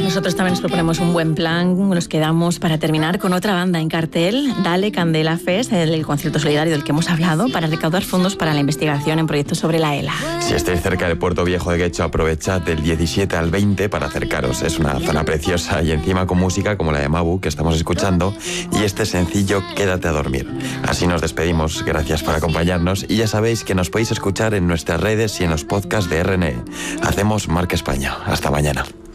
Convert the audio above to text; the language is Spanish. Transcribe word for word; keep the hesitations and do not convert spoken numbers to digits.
Nosotros también nos proponemos un buen plan. Nos quedamos para terminar con otra banda en cartel, Dale Candela Fest, el, el concierto solidario del que hemos hablado, para recaudar fondos para la investigación en proyectos sobre la ELA. Si estáis cerca de Puerto Viejo de Guecho, aprovechad del diecisiete al veinte para acercaros. Es una zona preciosa y encima con música como la de Mabu que estamos escuchando y este sencillo Quédate a dormir. Así nos despedimos. Gracias por acompañarnos y ya sabéis que nos podéis escuchar en nuestras redes y en los podcasts de R N E. Hacemos Marca España. Hasta mañana.